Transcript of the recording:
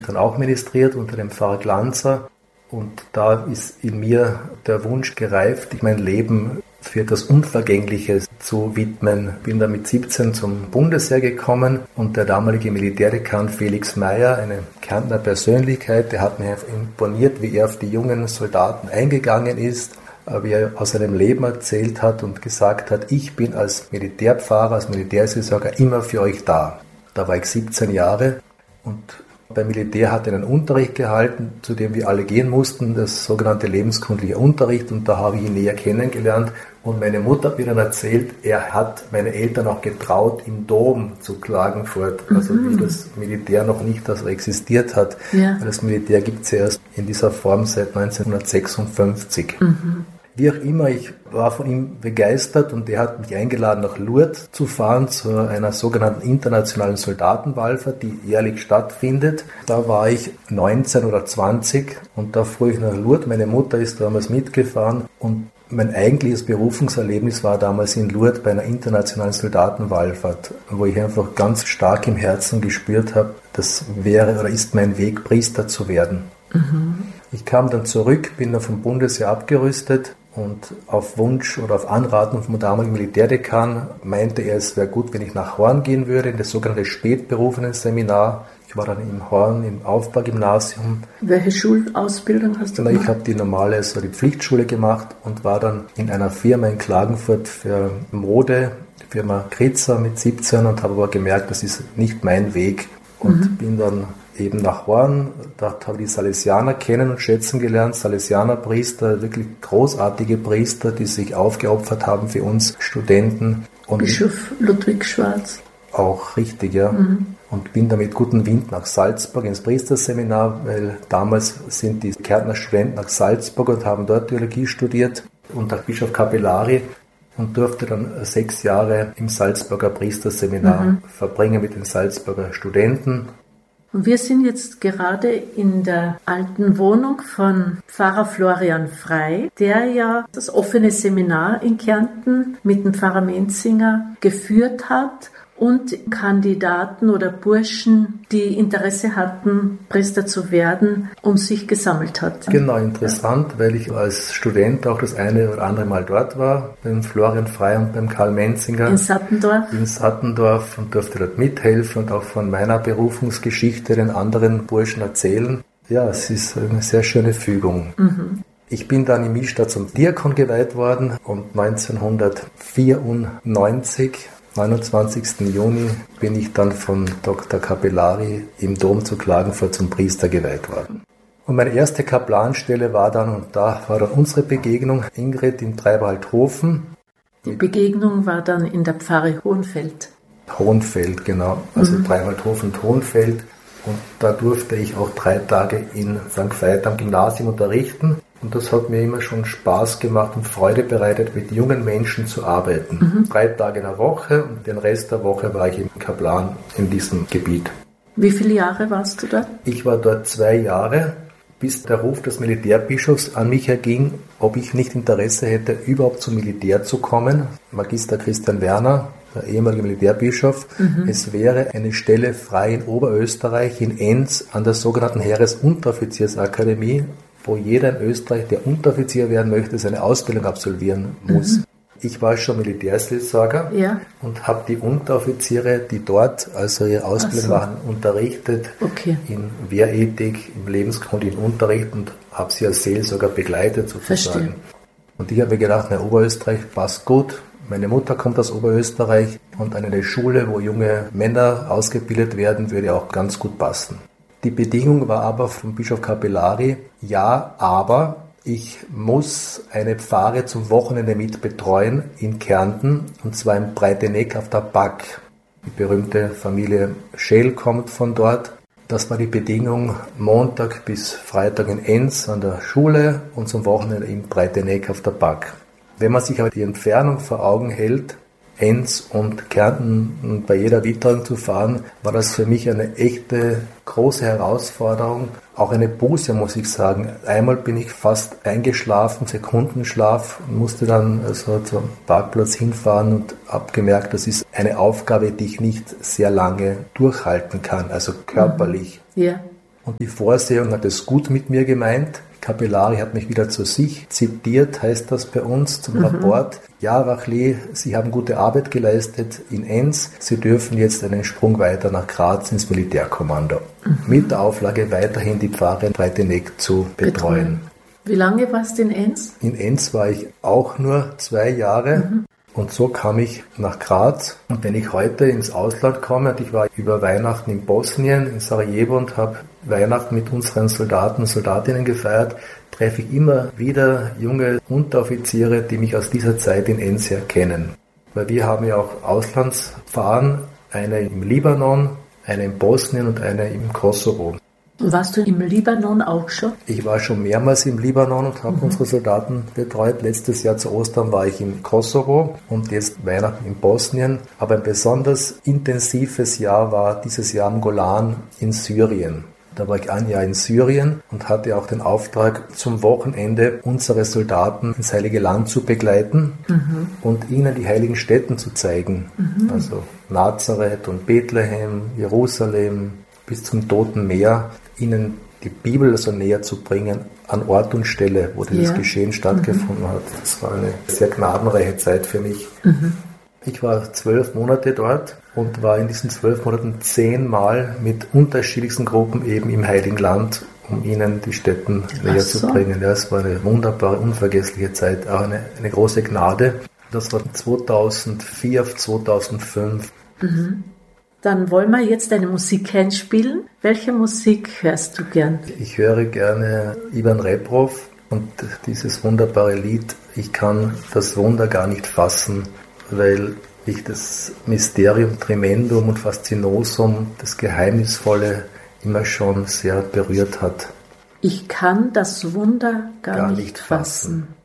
dann auch ministriert unter dem Pfarrer Glanzer. Und da ist in mir der Wunsch gereift, mein Leben für das Unvergängliche zu widmen. Bin dann mit 17 zum Bundesheer gekommen und der damalige Militärdekan Felix Meyer, eine Kärntner Persönlichkeit, der hat mir imponiert, wie er auf die jungen Soldaten eingegangen ist, wie er aus seinem Leben erzählt hat und gesagt hat, ich bin als Militärpfarrer, als Militärseelsorger immer für euch da. Da war ich 17 Jahre und beim Militär hat er einen Unterricht gehalten, zu dem wir alle gehen mussten, das sogenannte lebenskundliche Unterricht, und da habe ich ihn näher kennengelernt. Und meine Mutter hat mir dann erzählt, er hat meine Eltern auch getraut, im Dom zu Klagenfurt, also wie das Militär noch nicht so existiert hat. Ja. Weil das Militär gibt es ja erst in dieser Form seit 1956. Wie auch immer, ich war von ihm begeistert und er hat mich eingeladen, nach Lourdes zu fahren, zu einer sogenannten internationalen Soldatenwallfahrt, die jährlich stattfindet. Da war ich 19 oder 20 und da fuhr ich nach Lourdes. Meine Mutter ist damals mitgefahren und mein eigentliches Berufungserlebnis war damals in Lourdes bei einer internationalen Soldatenwallfahrt, wo ich einfach ganz stark im Herzen gespürt habe, das wäre oder ist mein Weg, Priester zu werden. Ich kam dann zurück, bin dann vom Bundesheer abgerüstet und auf Wunsch oder auf Anraten vom damaligen Militärdekan meinte er, es wäre gut, wenn ich nach Horn gehen würde, in das sogenannte Spätberufenen-Seminar. Ich war dann in Horn im Aufbaugymnasium. Welche Schulausbildung hast du gemacht? Ich habe die normale, die Pflichtschule gemacht und war dann in einer Firma in Klagenfurt für Mode, Firma Kritzer mit 17 und habe aber gemerkt, das ist nicht mein Weg und bin dann eben nach Horn, dort habe ich die Salesianer kennen und schätzen gelernt, Salesianerpriester, wirklich großartige Priester, die sich aufgeopfert haben für uns Studenten. Und Bischof Ludwig Schwarz. Auch richtig, ja. Und bin da mit gutem Wind nach Salzburg ins Priesterseminar, weil damals sind die Kärntner Studenten nach Salzburg und haben dort Theologie studiert unter Bischof Capellari und durfte dann 6 Jahre im Salzburger Priesterseminar verbringen mit den Salzburger Studenten. Und wir sind jetzt gerade in der alten Wohnung von Pfarrer Florian Frey, der ja das offene Seminar in Kärnten mit dem Pfarrer Menzinger geführt hat und Kandidaten oder Burschen, die Interesse hatten, Priester zu werden, um sich gesammelt hat. Genau, interessant, weil ich als Student auch das eine oder andere Mal dort war, beim Florian Frey und beim Karl Menzinger. In Sattendorf. In Sattendorf und durfte dort mithelfen und auch von meiner Berufungsgeschichte den anderen Burschen erzählen. Ja, es ist eine sehr schöne Fügung. Ich bin dann in Millstatt zum Diakon geweiht worden und 1994 29. Juni bin ich dann von Dr. Capellari im Dom zu Klagenfurt zum Priester geweiht worden. Und meine erste Kaplanstelle war dann, und da war dann unsere Begegnung, Ingrid in Treibaldhofen. Die Begegnung war dann in der Pfarre Hohenfeld. Hohenfeld, genau. Also Treibaldhofen und Hohenfeld. Und da durfte ich auch 3 Tage in St. Veit am Gymnasium unterrichten. Und das hat mir immer schon Spaß gemacht und Freude bereitet, mit jungen Menschen zu arbeiten. 3 Tage in der Woche und den Rest der Woche war ich im Kaplan in diesem Gebiet. Wie viele Jahre warst du dort? Ich war dort 2 Jahre, bis der Ruf des Militärbischofs an mich erging, ob ich nicht Interesse hätte, überhaupt zum Militär zu kommen. Magister Christian Werner, der ehemalige Militärbischof. Es wäre eine Stelle frei in Oberösterreich, in Enns, an der sogenannten Heeresunteroffiziersakademie, wo jeder in Österreich, der Unteroffizier werden möchte, seine Ausbildung absolvieren muss. Ich war schon Militärseelsorger und habe die Unteroffiziere, die dort also ihre Ausbildung machen, unterrichtet in Wehrethik, im lebenskundlichen Unterricht und habe sie als Seelsorger begleitet sozusagen. Verstehe. Und ich habe mir gedacht, Oberösterreich passt gut. Meine Mutter kommt aus Oberösterreich und eine Schule, wo junge Männer ausgebildet werden, würde auch ganz gut passen. Die Bedingung war aber vom Bischof Capellari, ja, aber ich muss eine Pfarre zum Wochenende mit betreuen in Kärnten, und zwar im Breiteneck auf der Back. Die berühmte Familie Scheel kommt von dort. Das war die Bedingung, Montag bis Freitag in Enns an der Schule und zum Wochenende im Breiteneck auf der Back. Wenn man sich aber die Entfernung vor Augen hält, Enns und Kärnten bei jeder Witterung zu fahren, war das für mich eine echte große Herausforderung. Auch eine Buße, muss ich sagen. Einmal bin ich fast eingeschlafen, Sekundenschlaf, und musste dann zum Parkplatz hinfahren und habe gemerkt, das ist eine Aufgabe, die ich nicht sehr lange durchhalten kann, also körperlich. Ja. Und die Vorsehung hat es gut mit mir gemeint. Capellari hat mich wieder zu sich zitiert, heißt das bei uns, zum Rapport. Ja, Wachli, Sie haben gute Arbeit geleistet in Enns. Sie dürfen jetzt einen Sprung weiter nach Graz ins Militärkommando. Mit der Auflage, weiterhin die Pfarre Breitenegg zu betreuen. Wie lange warst du in Enns? In Enns war ich auch nur 2 Jahre. Und so kam ich nach Graz. Und wenn ich heute ins Ausland komme, und ich war über Weihnachten in Bosnien, in Sarajevo und habe Weihnachten mit unseren Soldaten und Soldatinnen gefeiert, treffe ich immer wieder junge Unteroffiziere, die mich aus dieser Zeit in Enns her kennen. Weil wir haben ja auch Auslandsfahren, eine im Libanon, eine in Bosnien und eine im Kosovo. Warst du im Libanon auch schon? Ich war schon mehrmals im Libanon und habe unsere Soldaten betreut. Letztes Jahr zu Ostern war ich im Kosovo und jetzt Weihnachten in Bosnien. Aber ein besonders intensives Jahr war dieses Jahr am Golan in Syrien. Da war ich ein Jahr in Syrien und hatte auch den Auftrag, zum Wochenende unsere Soldaten ins Heilige Land zu begleiten und ihnen die heiligen Stätten zu zeigen. Also Nazareth und Bethlehem, Jerusalem bis zum Toten Meer, ihnen die Bibel so näher zu bringen an Ort und Stelle, wo dieses Geschehen stattgefunden hat. Das war eine sehr gnadenreiche Zeit für mich. Ich war 12 Monate dort und war in diesen 12 Monaten 10 Mal mit unterschiedlichsten Gruppen eben im Heiligen Land, um ihnen die Stätten näher zu bringen. Ja, es war eine wunderbare, unvergessliche Zeit, auch eine große Gnade. Das war 2004 auf 2005. Dann wollen wir jetzt eine Musik einspielen. Welche Musik hörst du gern? Ich höre gerne Ivan Reprov und dieses wunderbare Lied Ich kann das Wunder gar nicht fassen, weil mich das Mysterium Tremendum und Faszinosum, das Geheimnisvolle, immer schon sehr berührt hat. Ich kann das Wunder gar nicht fassen.